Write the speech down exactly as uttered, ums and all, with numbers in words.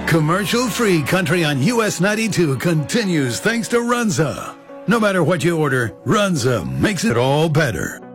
Commercial-free country on U S ninety-two continues thanks to Runza. No matter what you order, Runza makes it all better.